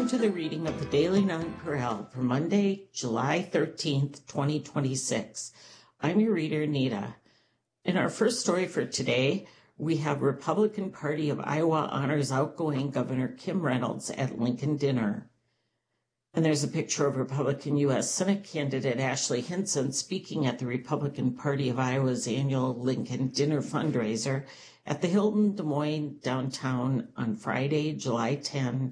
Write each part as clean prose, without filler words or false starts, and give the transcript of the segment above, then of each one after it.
Welcome to the reading of the Daily Nonpareil for Monday, July 13th, 2026. I'm your reader, Nita. In our first story for today, we have Republican Party of Iowa honors outgoing Governor Kim Reynolds at Lincoln dinner. And there's a picture of Republican U.S. Senate candidate Ashley Hinson speaking at the Republican Party of Iowa's annual Lincoln dinner fundraiser at the Hilton Des Moines downtown on Friday, July 10,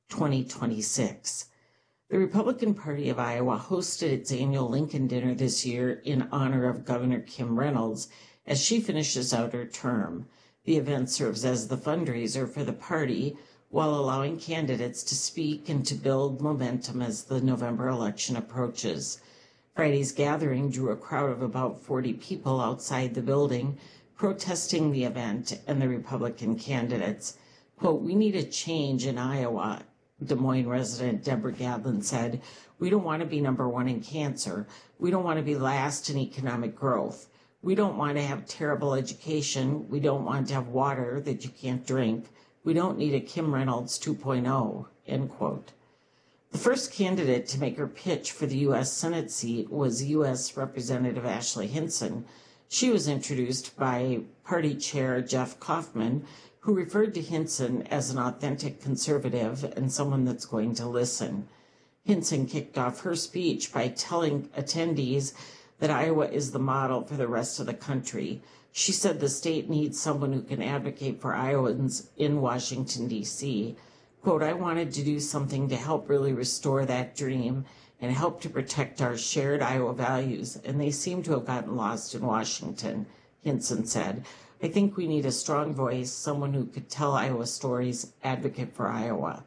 2026. The Republican Party of Iowa hosted its annual Lincoln dinner this year in honor of Governor Kim Reynolds as she finishes out her term. The event serves as the fundraiser for the party while allowing candidates to speak and to build momentum as the November election approaches. Friday's gathering drew a crowd of about 40 people outside the building, protesting the event and the Republican candidates. Quote, "We need a change in Iowa," Des Moines resident Deborah Gadlin said. "We don't want to be number one in cancer. We don't want to be last in economic growth. We don't want to have terrible education. We don't want to have water that you can't drink. We don't need a Kim Reynolds 2.0, end quote. The first candidate to make her pitch for the U.S. Senate seat was U.S. Representative Ashley Hinson. She was introduced by party chair Jeff Kaufman, who referred to Hinson as an authentic conservative and someone that's going to listen. Hinson kicked off her speech by telling attendees that Iowa is the model for the rest of the country. She said the state needs someone who can advocate for Iowans in Washington, D.C. Quote, "I wanted to do something to help really restore that dream and help to protect our shared Iowa values, and they seem to have gotten lost in Washington," Hinson said. "I think we need a strong voice, someone who could tell Iowa stories, advocate for Iowa,"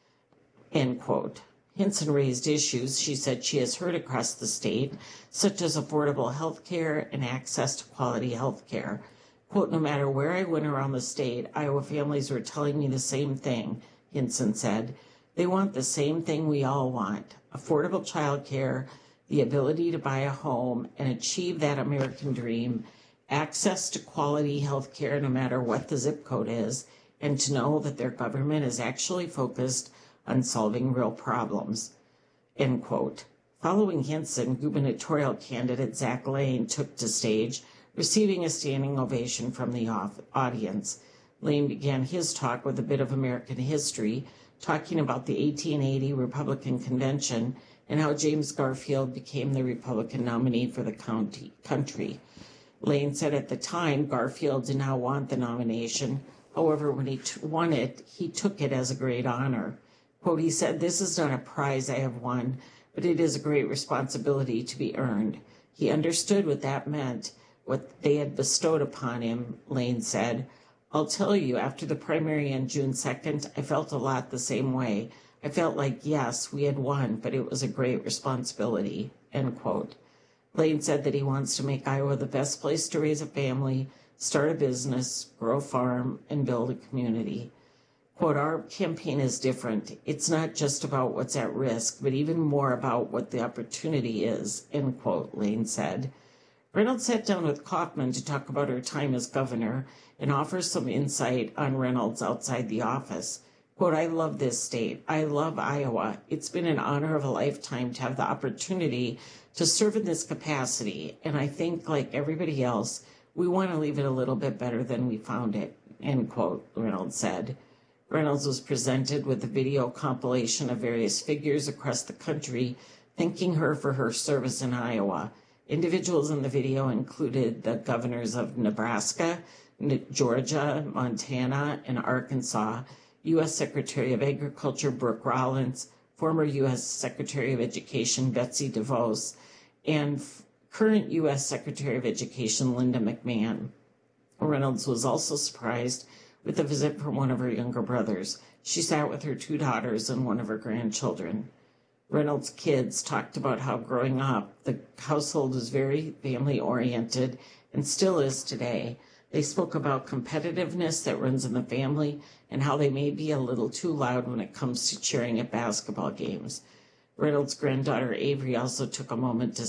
end quote. Hinson raised issues she said she has heard across the state, such as affordable health care and access to quality health care. Quote, "No matter where I went around the state, Iowa families were telling me the same thing," Hinson said. "They want the same thing we all want, affordable child care, the ability to buy a home and achieve that American dream, access to quality health care no matter what the zip code is, and to know that their government is actually focused on solving real problems," end quote. Following Hinson, gubernatorial candidate Zach Lane took to stage, receiving a standing ovation from the audience. Lane began his talk with a bit of American history, talking about the 1880 Republican Convention and how James Garfield became the Republican nominee for the country. Lane said at the time Garfield did not want the nomination. However, when he won it, he took it as a great honor. Quote, he said, "This is not a prize I have won, but it is a great responsibility to be earned." He understood what that meant, what they had bestowed upon him, Lane said. "I'll tell you, after the primary on June 2nd, I felt a lot the same way. I felt like, yes, we had won, but it was a great responsibility," end quote. Lane said that he wants to make Iowa the best place to raise a family, start a business, grow a farm, and build a community. Quote, "Our campaign is different. It's not just about what's at risk, but even more about what the opportunity is," end quote, Lane said. Reynolds sat down with Kaufman to talk about her time as governor and offer some insight on Reynolds outside the office. Quote, "I love this state. I love Iowa. It's been an honor of a lifetime to have the opportunity to serve in this capacity, and I think, like everybody else, we want to leave it a little bit better than we found it," end quote, Reynolds said. Reynolds was presented with a video compilation of various figures across the country thanking her for her service in Iowa. Individuals in the video included the governors of Nebraska, Georgia, Montana, and Arkansas, U.S. Secretary of Agriculture Brooke Rollins, former U.S. Secretary of Education Betsy DeVos, and current U.S. Secretary of Education Linda McMahon. Reynolds was also surprised with a visit from one of her younger brothers. She sat with her 2 daughters and one of her grandchildren. Reynolds' kids talked about how growing up, the household was very family-oriented and still is today. They spoke about competitiveness that runs in the family and how they may be a little too loud when it comes to cheering at basketball games. Reynolds' granddaughter Avery also took a moment to